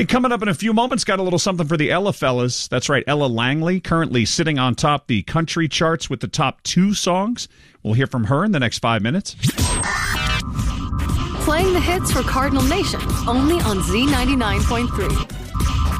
Hey, coming up in a few moments, got a little something for the Ella fellas. That's right, Ella Langley, currently sitting on top the country charts with the top 2 songs. We'll hear from her in the next 5 minutes. Playing the hits for Cardinal Nation, only on Z99.3.